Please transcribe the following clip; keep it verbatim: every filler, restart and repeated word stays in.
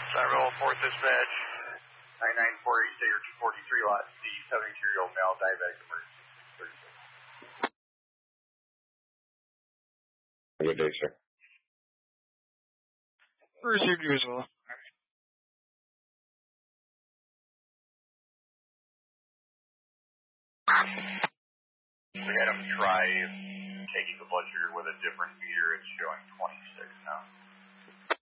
Cyril, fourth dispatch. nine nine four eight, Sager two forty-three, lot C, seventy-two-year-old male, diabetic emergency. Good day, sir. Received you as well. We had him try taking the blood sugar with a different meter. It's showing twenty-six now.